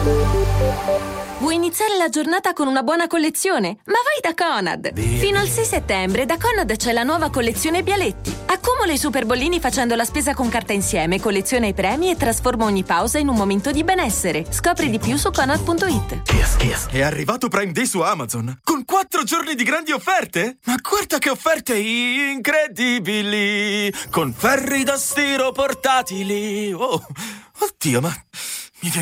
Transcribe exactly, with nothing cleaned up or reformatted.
Vuoi iniziare la giornata con una buona collezione? Ma vai da Conad! Fino al sei settembre da Conad c'è la nuova collezione Bialetti. Accumula i super bollini facendo la spesa con carta insieme, colleziona i premi e trasforma ogni pausa in un momento di benessere. Scopri di più su Conad punto it. È arrivato Prime Day su Amazon con quattro giorni di grandi offerte? Ma guarda che offerte incredibili! Con ferri da stiro portatili! Oh, oddio, ma